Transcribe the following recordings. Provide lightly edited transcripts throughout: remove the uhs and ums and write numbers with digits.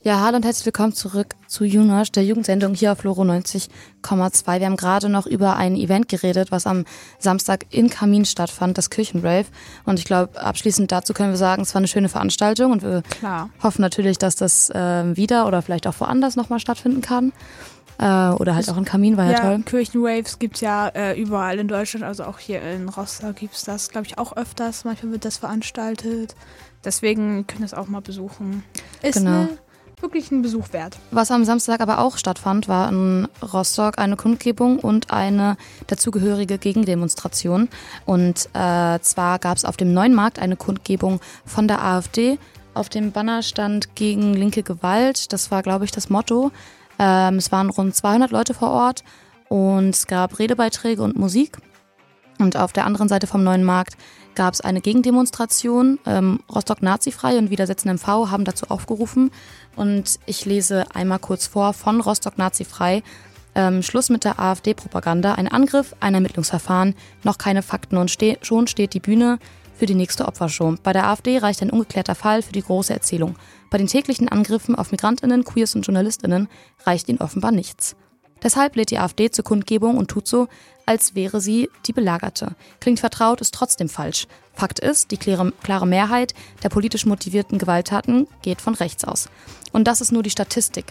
Ja, hallo und herzlich willkommen zurück zu Junosch, der Jugendsendung hier auf Loro 90,2. Wir haben gerade noch über ein Event geredet, was am Samstag in Kamin stattfand, das Kirchenrave. Und ich glaube, abschließend dazu können wir sagen, es war eine schöne Veranstaltung und wir hoffen natürlich, dass das wieder oder vielleicht auch woanders nochmal stattfinden kann. Oder halt auch in Kamin, war ja toll. Kirchenraves gibt's ja überall in Deutschland, also auch hier in Rostock gibt's das, glaube ich, auch öfters. Manchmal wird das veranstaltet. Deswegen können wir es auch mal besuchen. Ist wirklich ein Besuch wert. Was am Samstag aber auch stattfand, war in Rostock eine Kundgebung und eine dazugehörige Gegendemonstration. Und zwar gab es auf dem Neuen Markt eine Kundgebung von der AfD. Auf dem Banner stand gegen linke Gewalt. Das war, glaube ich, das Motto. Es waren rund 200 Leute vor Ort und es gab Redebeiträge und Musik. Und auf der anderen Seite vom Neuen Markt gab es eine Gegendemonstration. Rostock Nazifrei und Widersetzen MV haben dazu aufgerufen. Und ich lese einmal kurz vor von Rostock Nazifrei. Schluss mit der AfD-Propaganda. Ein Angriff, ein Ermittlungsverfahren, noch keine Fakten und schon steht die Bühne für die nächste Opfershow. Bei der AfD reicht ein ungeklärter Fall für die große Erzählung. Bei den täglichen Angriffen auf MigrantInnen, Queers und JournalistInnen reicht ihnen offenbar nichts. Deshalb lädt die AfD zur Kundgebung und tut so, als wäre sie die Belagerte. Klingt vertraut, ist trotzdem falsch. Fakt ist, die klare Mehrheit der politisch motivierten Gewalttaten geht von rechts aus. Und das ist nur die Statistik.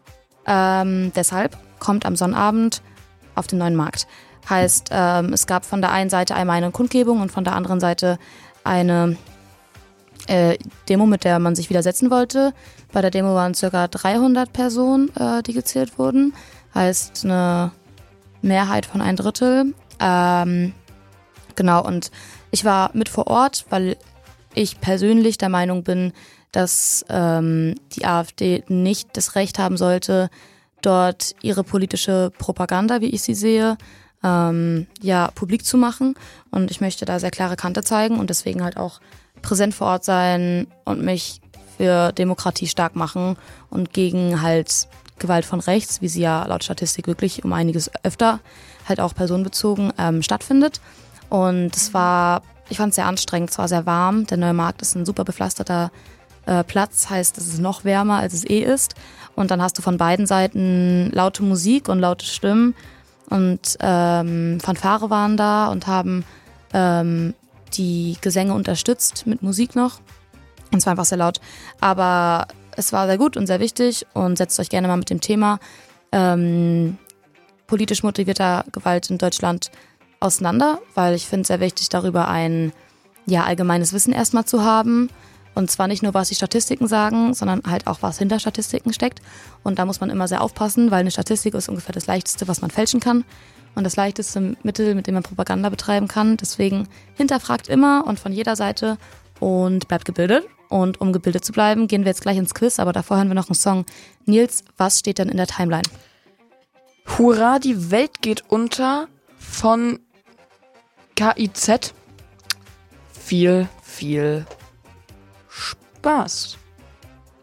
Deshalb kommt am Sonnabend auf den Neuen Markt. Heißt, es gab von der einen Seite einmal eine Kundgebung und von der anderen Seite eine Demo, mit der man sich widersetzen wollte. Bei der Demo waren ca. 300 Personen, die gezählt wurden. Heißt eine Mehrheit von 1/3. Genau, und ich war mit vor Ort, weil ich persönlich der Meinung bin, dass die AfD nicht das Recht haben sollte, dort ihre politische Propaganda, wie ich sie sehe, publik zu machen. Und ich möchte da sehr klare Kante zeigen und deswegen halt auch präsent vor Ort sein und mich für Demokratie stark machen und gegen halt Gewalt von rechts, wie sie ja laut Statistik wirklich um einiges öfter, halt auch personenbezogen, stattfindet. Und ich fand es sehr anstrengend, es war sehr warm. Der Neue Markt ist ein super bepflasterter Platz, heißt, es ist noch wärmer, als es ist. Und dann hast du von beiden Seiten laute Musik und laute Stimmen. Und Fanfare waren da und haben die Gesänge unterstützt mit Musik noch. Und es war einfach sehr laut. Aber es war sehr gut und sehr wichtig und setzt euch gerne mal mit dem Thema politisch motivierter Gewalt in Deutschland auseinander, weil ich finde es sehr wichtig, darüber ein allgemeines Wissen erstmal zu haben. Und zwar nicht nur, was die Statistiken sagen, sondern halt auch, was hinter Statistiken steckt. Und da muss man immer sehr aufpassen, weil eine Statistik ist ungefähr das Leichteste, was man fälschen kann. Und das leichteste Mittel, mit dem man Propaganda betreiben kann. Deswegen hinterfragt immer und von jeder Seite und bleibt gebildet. Und um gebildet zu bleiben, gehen wir jetzt gleich ins Quiz, aber davor hören wir noch einen Song. Nils, was steht denn in der Timeline? Hurra, die Welt geht unter von KIZ. Viel, viel Spaß.